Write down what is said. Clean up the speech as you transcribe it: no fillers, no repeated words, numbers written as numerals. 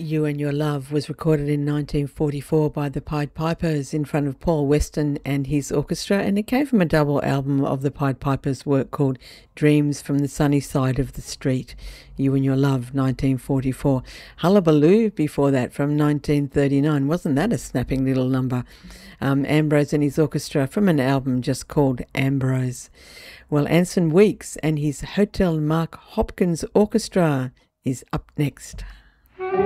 You and Your Love was recorded in 1944 by the Pied Pipers in front of Paul Weston and his orchestra, and it came from a double album of the Pied Pipers' work called Dreams from the Sunny Side of the Street. You and Your Love, 1944. Hullabaloo before that from 1939. Wasn't that a snapping little number? Ambrose and his orchestra from an album just called Ambrose. Well, Anson Weeks and his Hotel Mark Hopkins Orchestra is up next.